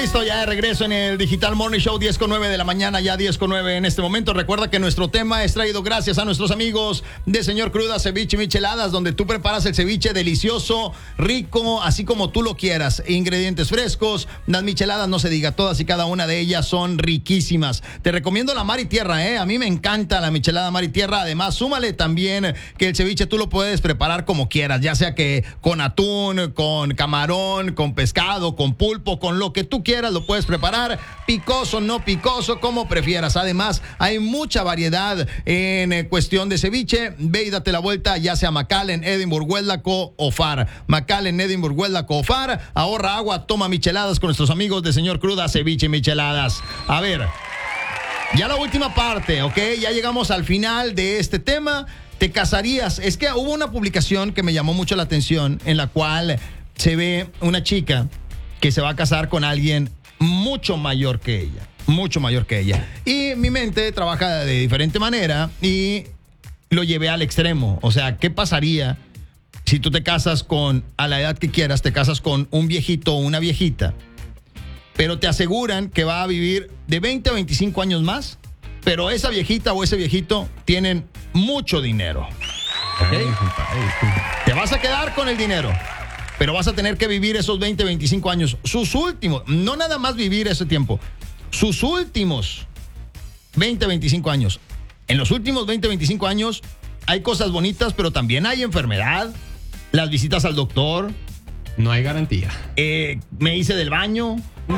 listo, ya de regreso en el Digital Morning Show, 10:09 de la mañana, ya 10:09 en este momento. Recuerda que nuestro tema es traído gracias a nuestros amigos de Señor Cruda Ceviche y Micheladas, donde tú preparas el ceviche delicioso, rico, así como tú lo quieras. Ingredientes frescos, las micheladas, no se diga, todas y cada una de ellas son riquísimas. Te recomiendo la mar y tierra, a mí me encanta la michelada mar y tierra. Además, súmale también que el ceviche tú lo puedes preparar como quieras, ya sea que con atún, con camarón, con pescado, con pulpo, con lo que tú quieras lo puedes preparar, picoso, no picoso, como prefieras. Además, hay mucha variedad en cuestión de ceviche. Ve y date la vuelta, ya sea McAllen, Edinburgh, Hueldaco o Far. McAllen, Edinburgh, Hueldaco o Far. Ahorra agua, toma micheladas con nuestros amigos de Señor Cruda, Ceviche y Micheladas. A ver, ya la última parte, ¿ok? Ya llegamos al final de este tema. ¿Te casarías? Es que hubo una publicación que me llamó mucho la atención, en la cual se ve una chica que se va a casar con alguien mucho mayor que ella. Mucho mayor que ella. Y mi mente trabaja de diferente manera y lo llevé al extremo. O sea, ¿qué pasaría si tú te casas con, a la edad que quieras, te casas con un viejito o una viejita, pero te aseguran que va a vivir de 20 a 25 años más, pero esa viejita o ese viejito tienen mucho dinero? ¿Okay? Te vas a quedar con el dinero, pero vas a tener que vivir esos 20, 25 años, sus últimos, no nada más vivir ese tiempo, sus últimos 20, 25 años. En los últimos 20, 25 años hay cosas bonitas, pero también hay enfermedad, las visitas al doctor. No hay garantía. Me hice del baño.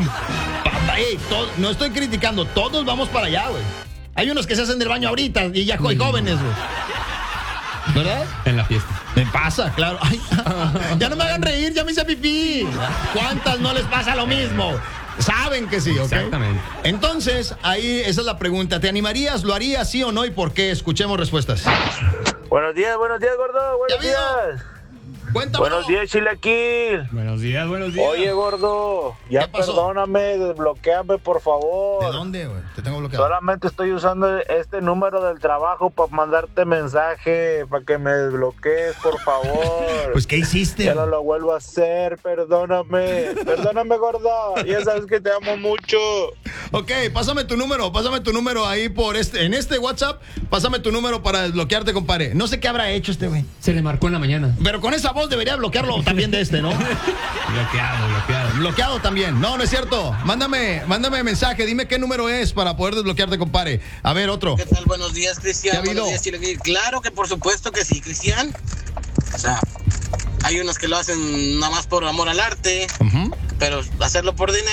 No estoy criticando, todos vamos para allá, güey. Hay unos que se hacen del baño ahorita y ya jóvenes, güey. ¿Verdad? En la fiesta. Me pasa, claro. Ay, ya no me hagan reír, ya me hice pipí. ¿Cuántas no les pasa lo mismo? Saben que sí, ¿ok? Exactamente. Entonces, ahí esa es la pregunta. ¿Te animarías, lo harías, sí o no? ¿Y por qué? Escuchemos respuestas. Buenos días, gordo. Buenos días. Cuéntame. Buenos días, Chilaquil. Buenos días. Oye, gordo, ya perdóname, desbloquéame, por favor. ¿De dónde, güey? Te tengo bloqueado. Solamente estoy usando este número del trabajo para mandarte mensaje, para que me desbloquees, por favor. Pues, ¿qué hiciste? Ya no lo vuelvo a hacer, perdóname. Perdóname, gordo. Ya sabes que te amo mucho. Ok, pásame tu número ahí en este WhatsApp, pásame tu número para desbloquearte, compadre. No sé qué habrá hecho este güey. Se le marcó en la mañana. Pero con esa voz debería bloquearlo también de ¿no? Bloqueado. Bloqueado también. No es cierto. Mándame mensaje, dime qué número es para poder desbloquearte, compadre. A ver, otro. ¿Qué tal? Buenos días, Cristian. ¿Qué ha habido? Buenos días, Chilaquil. Claro que por supuesto que sí, Cristian. O sea, hay unos que lo hacen nada más por amor al arte, pero hacerlo por dinero